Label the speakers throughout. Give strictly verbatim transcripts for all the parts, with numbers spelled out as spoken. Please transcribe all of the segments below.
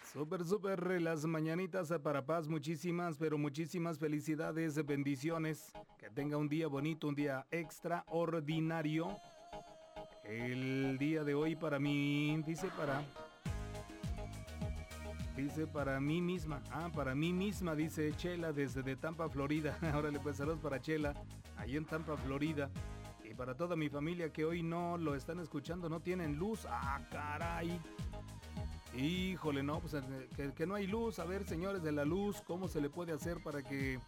Speaker 1: Súper, súper, las mañanitas para paz, muchísimas, pero muchísimas felicidades, bendiciones, que tenga un día bonito, un día extraordinario. El día de hoy para mí, dice para, dice para mí misma, ah, para mí misma, dice Chela desde de Tampa, Florida. Órale, pues saludos para Chela, ahí en Tampa, Florida. Y para toda mi familia que hoy no lo están escuchando, no tienen luz, ah, caray. Híjole, no, pues que, que no hay luz. A ver, señores de la luz, ¿cómo se le puede hacer para que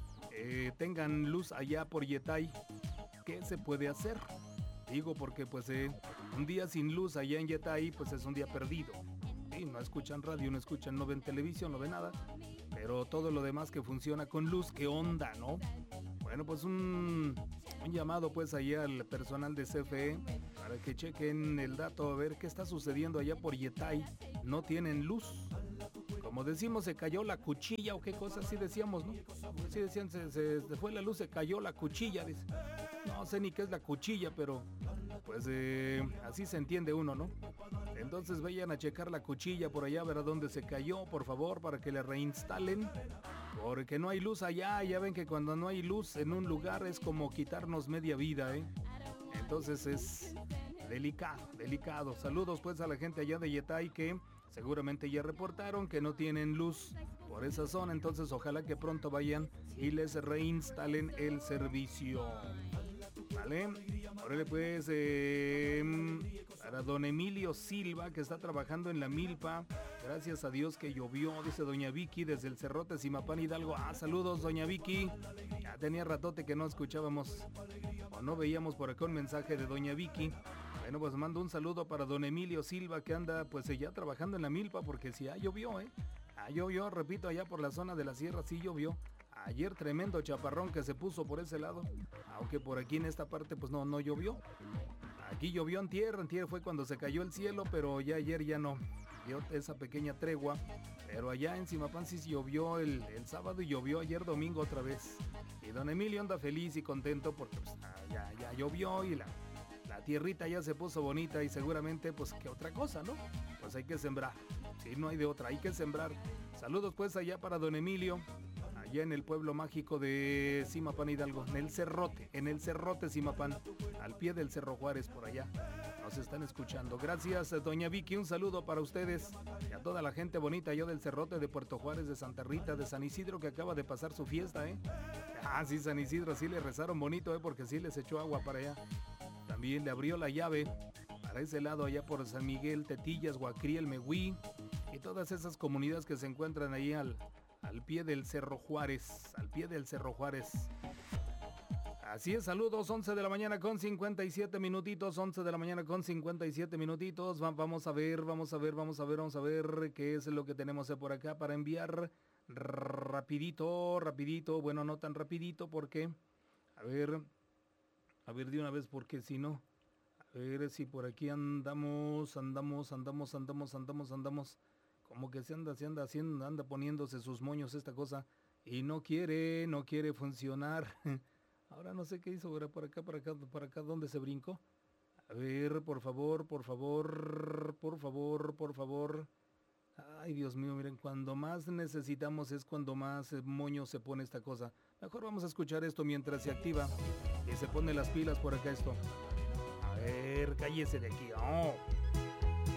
Speaker 1: eh, tengan luz allá por Yetay? ¿Qué se puede hacer? Digo porque pues eh, un día sin luz allá en Yetay pues es un día perdido. Sí, no escuchan radio, no escuchan, no ven televisión, no ven nada. Pero todo lo demás que funciona con luz, ¿qué onda, no? Bueno, pues un, un llamado pues allá al personal de C F E para que chequen el dato a ver qué está sucediendo allá por Yetay. No tienen luz. Como decimos, se cayó la cuchilla o qué cosa, así decíamos, ¿no? Así decían, se, se, se fue la luz, se cayó la cuchilla. Dice. No sé ni qué es la cuchilla, pero pues eh, así se entiende uno, ¿no? Entonces vayan a checar la cuchilla por allá, a ver a dónde se cayó, por favor, para que la reinstalen. Porque no hay luz allá, ya ven que cuando no hay luz en un lugar es como quitarnos media vida, ¿eh? Entonces es delicado, delicado. Saludos pues a la gente allá de Yetay que seguramente ya reportaron que no tienen luz por esa zona. Entonces ojalá que pronto vayan y les reinstalen el servicio. ¿Vale? Órale pues, eh, para don Emilio Silva que está trabajando en la milpa. Gracias a Dios que llovió, dice doña Vicky desde el Cerrote, Zimapán, Hidalgo. Ah, saludos doña Vicky. Ya tenía ratote que no escuchábamos o no veíamos por acá un mensaje de doña Vicky. Bueno, pues mando un saludo para don Emilio Silva que anda pues ya trabajando en la milpa porque sí, ah, llovió, ¿eh? Ah, llovió, repito, allá por la zona de la sierra sí llovió. Ayer tremendo chaparrón que se puso por ese lado, aunque por aquí en esta parte pues no, no llovió. Aquí llovió en tierra, en tierra fue cuando se cayó el cielo, pero ya ayer ya no, dio esa pequeña tregua. Pero allá en Zimapán sí llovió el, el sábado y llovió ayer domingo otra vez. Y don Emilio anda feliz y contento porque pues, ya, ya llovió y la, la tierrita ya se puso bonita y seguramente pues que otra cosa, ¿no? Pues hay que sembrar, sí, no hay de otra, hay que sembrar. Saludos pues allá para don Emilio. Allá en el pueblo mágico de Zimapán, Hidalgo, en el Cerrote, en el Cerrote Zimapán, al pie del Cerro Juárez por allá. Nos están escuchando. Gracias, doña Vicky, un saludo para ustedes y a toda la gente bonita allá del Cerrote, de Puerto Juárez, de Santa Rita, de San Isidro, que acaba de pasar su fiesta, ¿eh? Ah, sí, San Isidro, sí le rezaron bonito, ¿eh? Porque sí les echó agua para allá. También le abrió la llave para ese lado allá por San Miguel, Tetillas, Guacriel, Mehuí y todas esas comunidades que se encuentran ahí al... al pie del Cerro Juárez, al pie del Cerro Juárez. Así es, saludos, once de la mañana con cincuenta y siete minutitos, once de la mañana con cincuenta y siete minutitos. Va, vamos a ver, vamos a ver, vamos a ver, vamos a ver qué es lo que tenemos por acá para enviar rapidito, rapidito, bueno, no tan rapidito porque, a ver, a ver de una vez porque si no, a ver si por aquí andamos, andamos, andamos, andamos, andamos, andamos. Como que se anda, se anda haciendo, anda poniéndose sus moños esta cosa y no quiere, no quiere funcionar. Ahora no sé qué hizo, ahora por acá, por acá, por acá, ¿dónde se brincó? A ver, por favor, por favor, por favor, por favor. Ay, Dios mío, miren, cuando más necesitamos es cuando más moño se pone esta cosa. Mejor vamos a escuchar esto mientras se activa y se pone las pilas por acá esto. A ver, cállese de aquí. Oh.